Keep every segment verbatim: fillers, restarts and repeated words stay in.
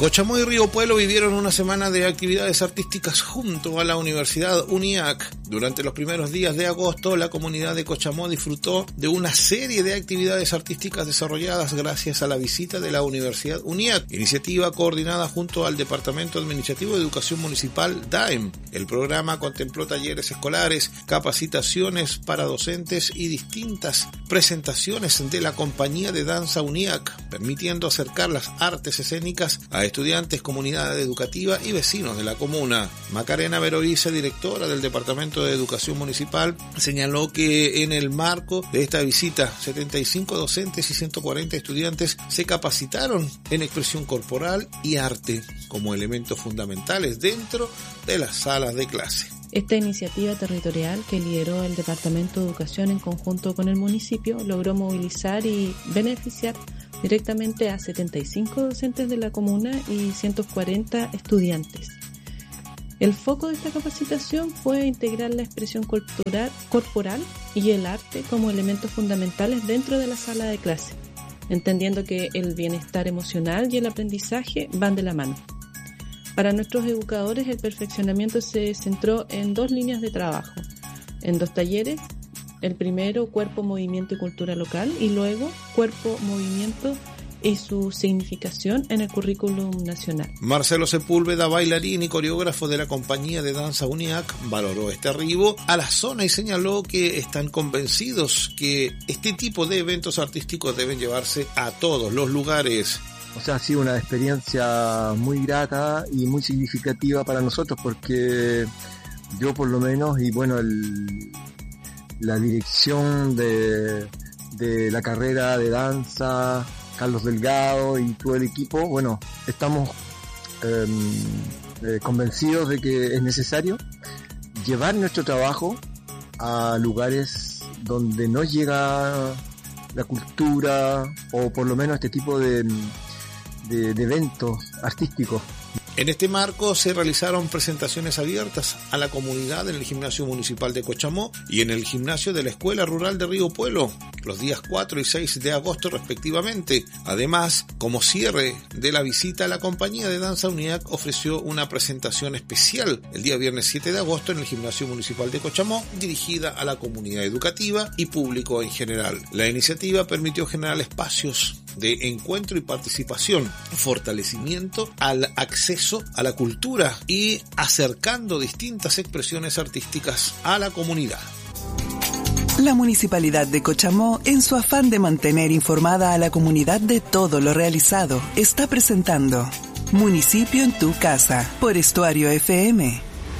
Cochamó y Río Puelo vivieron una semana de actividades artísticas junto a la Universidad UNIAC. Durante los primeros días de agosto, la comunidad de Cochamó disfrutó de una serie de actividades artísticas desarrolladas gracias a la visita de la Universidad UNIAC, iniciativa coordinada junto al Departamento Administrativo de Educación Municipal D A E M. El programa contempló talleres escolares, capacitaciones para docentes y distintas presentaciones de la compañía de danza UNIAC, permitiendo acercar las artes escénicas a estudiantes, comunidad educativa y vecinos de la comuna. Macarena Verovice, directora del Departamento de Educación Municipal, señaló que en el marco de esta visita, setenta y cinco docentes y ciento cuarenta estudiantes se capacitaron en expresión corporal y arte como elementos fundamentales dentro de las salas de clase. Esta iniciativa territorial que lideró el Departamento de Educación en conjunto con el municipio logró movilizar y beneficiar directamente a setenta y cinco docentes de la comuna y ciento cuarenta estudiantes. El foco de esta capacitación fue integrar la expresión cultural, corporal y el arte como elementos fundamentales dentro de la sala de clase, entendiendo que el bienestar emocional y el aprendizaje van de la mano. Para nuestros educadores, el perfeccionamiento se centró en dos líneas de trabajo, en dos talleres. El primero, cuerpo, movimiento y cultura local, y luego cuerpo, movimiento y su significación en el currículum nacional. Marcelo Sepúlveda, bailarín y coreógrafo de la compañía de danza UNIAC, valoró este arribo a la zona y señaló que están convencidos que este tipo de eventos artísticos deben llevarse a todos los lugares. O sea, ha sido una experiencia muy grata y muy significativa para nosotros, porque yo por lo menos, y bueno, el... la dirección de, de la carrera de danza, Carlos Delgado y todo el equipo, bueno, estamos eh, eh, convencidos de que es necesario llevar nuestro trabajo a lugares donde no llega la cultura o por lo menos este tipo de, de, de eventos artísticos. En este marco se realizaron presentaciones abiertas a la comunidad en el Gimnasio Municipal de Cochamó y en el Gimnasio de la Escuela Rural de Río Puelo, los días cuatro y seis de agosto respectivamente. Además, como cierre de la visita, la compañía de danza UNIAC ofreció una presentación especial el día viernes siete de agosto en el Gimnasio Municipal de Cochamó, dirigida a la comunidad educativa y público en general. La iniciativa permitió generar espacios de encuentro y participación, fortalecimiento al acceso a la cultura y acercando distintas expresiones artísticas a la comunidad. La Municipalidad de Cochamó, en su afán de mantener informada a la comunidad de todo lo realizado, está presentando Municipio en tu casa por Estuario F M.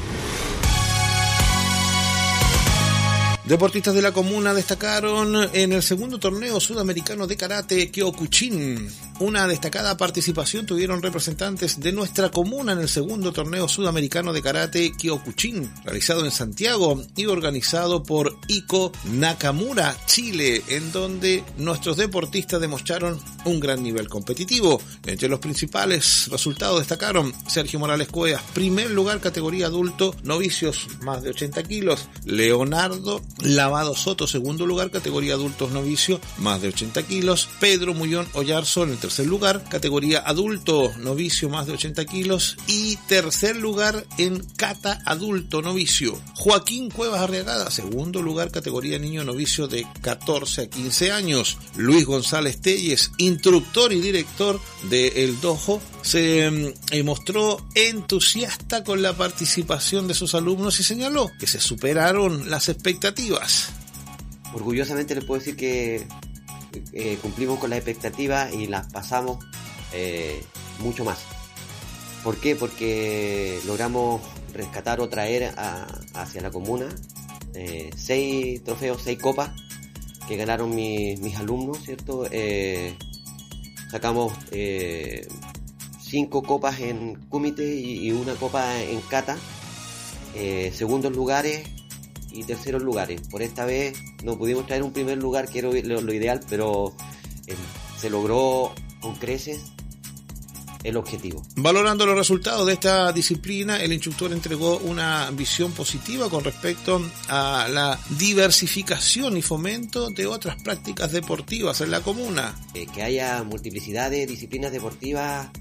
Deportistas de la comuna destacaron en el segundo torneo sudamericano de karate Kyokushin. Una destacada participación tuvieron representantes de nuestra comuna en el segundo torneo sudamericano de karate Kyokushin, realizado en Santiago y organizado por Iko Nakamura, Chile, en donde nuestros deportistas demostraron un gran nivel competitivo. Entre los principales resultados destacaron Sergio Morales Cuevas, primer lugar categoría adulto, novicios más de ochenta kilos, Leonardo Lavado Soto, segundo lugar, categoría adultos novicio, más de ochenta kilos. Pedro Mullón Oyarzo en el tercer lugar, categoría adulto novicio, más de ochenta kilos. Y tercer lugar en cata adulto novicio, Joaquín Cuevas Arriagada, segundo lugar, categoría niño novicio de catorce a quince años. Luis González Telles, instructor y director de El Dojo, se eh, mostró entusiasta con la participación de sus alumnos y señaló que se superaron las expectativas. Orgullosamente les puedo decir que eh, cumplimos con las expectativas y las pasamos eh, mucho más. ¿Por qué? Porque logramos rescatar o traer a, hacia la comuna eh, seis trofeos, seis copas que ganaron mi, mis alumnos, ¿cierto? Eh, sacamos eh, cinco copas en Kumite y, y una copa en Kata, eh, segundos lugares y terceros lugares. Por esta vez no pudimos traer un primer lugar, que era lo, lo ideal, pero eh, se logró con creces el objetivo. Valorando los resultados de esta disciplina, el instructor entregó una visión positiva con respecto a la diversificación y fomento de otras prácticas deportivas en la comuna. Eh, que haya multiplicidad de disciplinas deportivas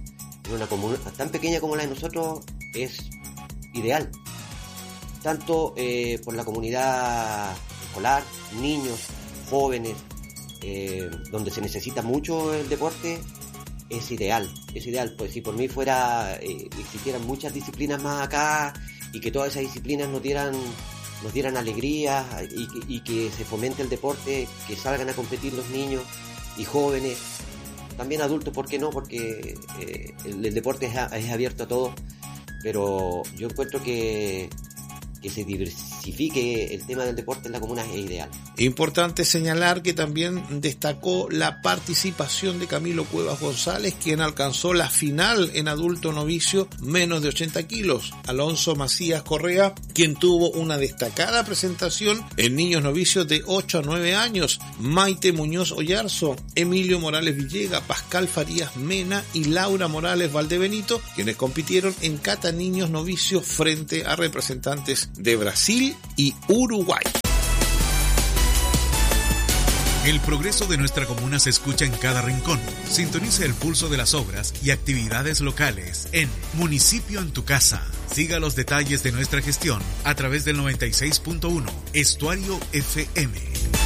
en una comuna tan pequeña como la de nosotros es ideal, tanto eh, por la comunidad escolar, niños, jóvenes, eh, donde se necesita mucho el deporte. Es ideal, es ideal, pues si por mí fuera, eh, existieran muchas disciplinas más acá y que todas esas disciplinas nos dieran, nos dieran alegría y, y que se fomente el deporte, que salgan a competir los niños y jóvenes, también adultos, ¿por qué no? Porque eh, el, el deporte es, a, es abierto a todos, pero yo encuentro que que se diversifique el tema del deporte en la comuna es ideal. Importante señalar que también destacó la participación de Camilo Cuevas González, quien alcanzó la final en adulto novicio menos de ochenta kilos. Alonso Macías Correa, quien tuvo una destacada presentación en niños novicios de ocho a nueve años. Maite Muñoz Oyarzo, Emilio Morales Villega, Pascal Farías Mena y Laura Morales Valdebenito, quienes compitieron en cata niños novicios frente a representantes de Brasil y Uruguay. El progreso de nuestra comuna se escucha en cada rincón. Sintoniza el pulso de las obras y actividades locales en Municipio en tu Casa. Siga los detalles de nuestra gestión a través del noventa y seis punto uno Estuario F M.